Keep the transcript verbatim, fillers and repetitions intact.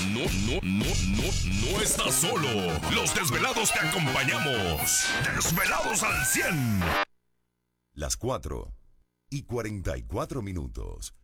no, no, no, no, no estás solo. Los desvelados te acompañamos. Desvelados al cien. Las cuatro y cuarenta y cuatro minutos.